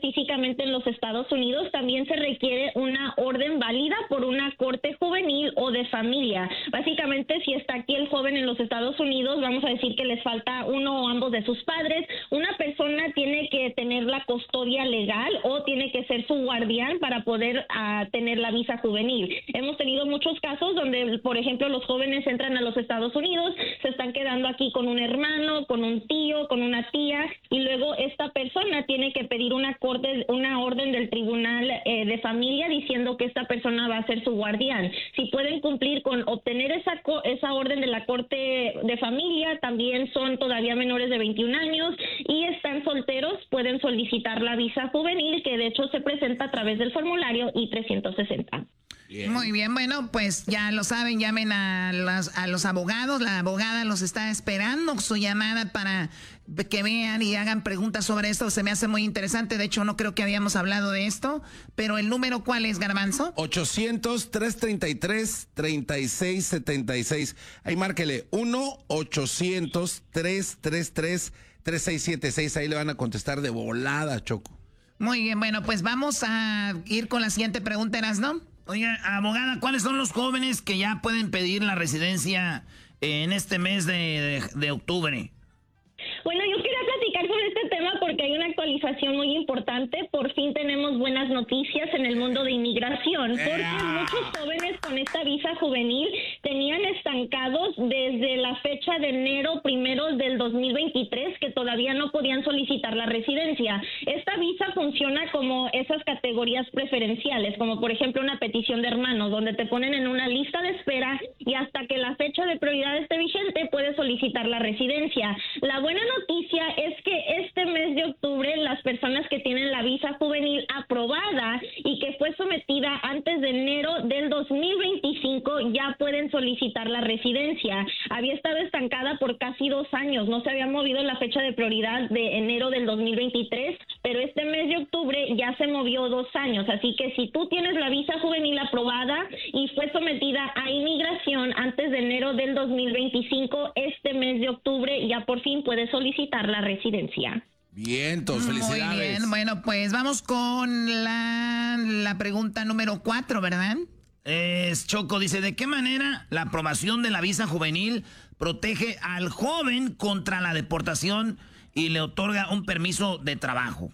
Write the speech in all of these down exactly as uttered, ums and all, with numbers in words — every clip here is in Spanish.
físicamente en los Estados Unidos, también se requiere una orden válida por una corte juvenil o de familia. Básicamente, si está aquí el joven en los Estados Unidos, vamos a decir que les falta uno o ambos de sus padres, una persona tiene que tener la custodia legal o tiene que ser su guardián para poder uh, tener la visa juvenil. Hemos tenido muchos casos donde, por ejemplo, los jóvenes entran a los Estados Unidos, se están quedando aquí con un hermano, con un tío, con una tía, y luego esta persona tiene que pedir una corte, una orden del tribunal eh, de familia diciendo que esta persona va a ser su guardián. Si pueden cumplir con obtener esa esa orden de la corte de familia, también son todavía menores de veintiún años y están solteros, pueden solicitar la visa juvenil, que de hecho se presenta a través del formulario I trescientos sesenta. Bien. Muy bien, bueno, pues ya lo saben, llamen a los, a los abogados, la abogada los está esperando su llamada para que vean y hagan preguntas sobre esto, se me hace muy interesante, de hecho no creo que habíamos hablado de esto, pero el número ¿cuál es, Garbanzo? ochocientos, trescientos treinta y tres, treinta y seis setenta y seis, ahí márquele uno ochocientos, trescientos treinta y tres, treinta y seis setenta y seis, ahí le van a contestar de volada, Choco. Muy bien, bueno, pues vamos a ir con la siguiente pregunta, ¿no? Oiga, abogada, ¿cuáles son los jóvenes que ya pueden pedir la residencia en este mes de, de, de octubre? Bueno, yo quería platicar sobre este tema porque hay una actualización muy importante. Por fin tenemos buenas noticias en el mundo de inmigración, porque muchos jóvenes con esta visa juvenil tenían estancados desde la fecha de enero primero del dos mil veintitrés, que todavía no podían solicitar la residencia. Esta visa funciona como esas categorías preferenciales, como por ejemplo una petición de hermanos, donde te ponen en una lista de espera y hasta que la fecha de prioridad esté vigente puedes solicitar la residencia. La buena noticia es que este mes de octubre las personas que tienen la visa juvenil aprobada y que fue sometida antes de enero del dos mil veinticinco ya pueden solicitar la residencia. Había estado estancada por casi dos años, no se había movido la fecha de prioridad de enero del dos mil veintitrés, pero este mes de octubre ya se movió dos años, así que si tú tienes la visa juvenil aprobada y fue sometida a inmigración antes de enero del dos mil veinticinco, este mes de octubre ya por fin puedes solicitar la residencia. Bien, todos felicidades. Muy bien, bueno, pues vamos con la, la pregunta número cuatro, ¿verdad? Es Choco, dice, ¿de qué manera la aprobación de la visa juvenil protege al joven contra la deportación y le otorga un permiso de trabajo?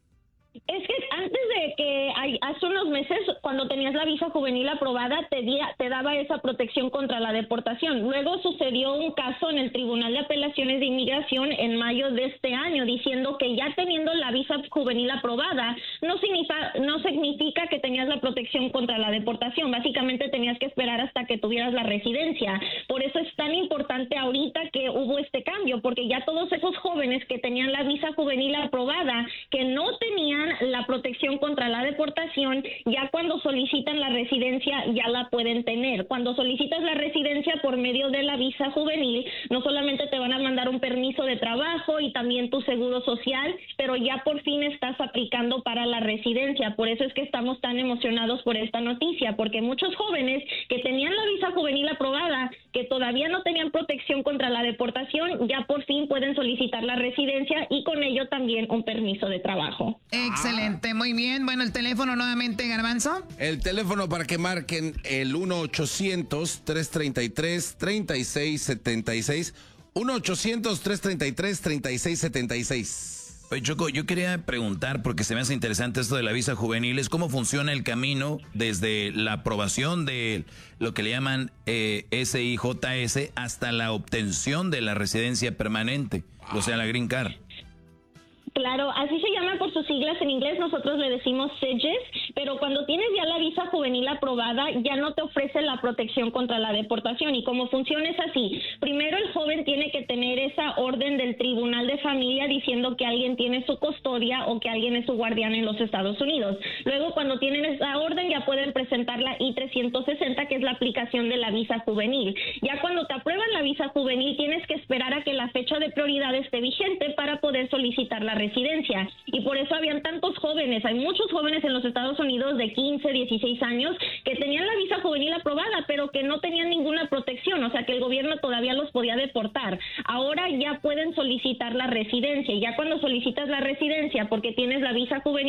Es que antes de que hay, hace unos meses, cuando tenías la visa juvenil aprobada, te, di, te daba esa protección contra la deportación. Luego sucedió un caso en el Tribunal de Apelaciones de Inmigración en mayo de este año, diciendo que ya teniendo la visa juvenil aprobada, no significa, no significa que tenías la protección contra la deportación. Básicamente tenías que esperar hasta que tuvieras la residencia. Por eso es tan importante ahorita que hubo este cambio, porque ya todos esos jóvenes que tenían la visa juvenil aprobada, que no tenían la protección contra la deportación, ya cuando solicitan la residencia ya la pueden tener. Cuando solicitas la residencia por medio de la visa juvenil, no solamente te van a mandar un permiso de trabajo y también tu seguro social, pero ya por fin estás aplicando para la residencia. Por eso es que estamos tan emocionados por esta noticia, porque muchos jóvenes que tenían la visa juvenil aprobada, que todavía no tenían protección contra la deportación, ya por fin pueden solicitar la residencia y con ello también un permiso de trabajo. Excelente, muy bien. Bueno, el teléfono nuevamente, Garbanzo. El teléfono para que marquen el uno ochocientos, trescientos treinta y tres, treinta y seis setenta y seis. uno ochocientos, trescientos treinta y tres, treinta y seis setenta y seis. Oye, Choco, yo quería preguntar, porque se me hace interesante esto de la visa juvenil, es cómo funciona el camino desde la aprobación de lo que le llaman eh, S I J S hasta la obtención de la residencia permanente, o sea, la Green Card. Claro, así se llama por sus siglas en inglés, nosotros le decimos S E J S, pero cuando tienes ya la visa juvenil aprobada, ya no te ofrece la protección contra la deportación. Y cómo funciona es así: primero el joven tiene que tener esa orden del tribunal de familia diciendo que alguien tiene su custodia o que alguien es su guardián en los Estados Unidos. Luego, cuando tienen esa orden, ya pueden presentar la I trescientos sesenta, que es la aplicación de la visa juvenil. Ya cuando te aprueban la visa juvenil, tienes que esperar a que la fecha de prioridad esté vigente para poder solicitar la residencia. Y por eso habían tantos jóvenes, hay muchos jóvenes en los Estados Unidos de quince, dieciséis años que tenían la visa juvenil aprobada, pero que no tenían ninguna protección, o sea que el gobierno todavía los podía deportar. Ahora ya pueden solicitar la residencia, y ya cuando solicitas la residencia porque tienes la visa juvenil